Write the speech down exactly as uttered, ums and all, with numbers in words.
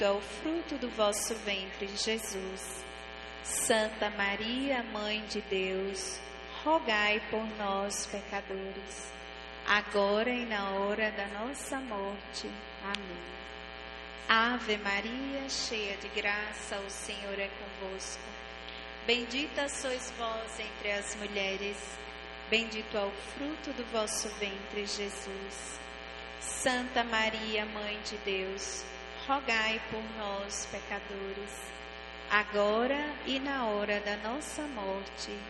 é o fruto do vosso ventre, Jesus. Santa Maria, Mãe de Deus, rogai por nós, pecadores, agora e na hora da nossa morte. Amém. Ave Maria, cheia de graça, o Senhor é convosco. Bendita sois vós entre as mulheres, bendito é o fruto do vosso ventre, Jesus. Santa Maria, Mãe de Deus, rogai por nós, pecadores, agora e na hora da nossa morte.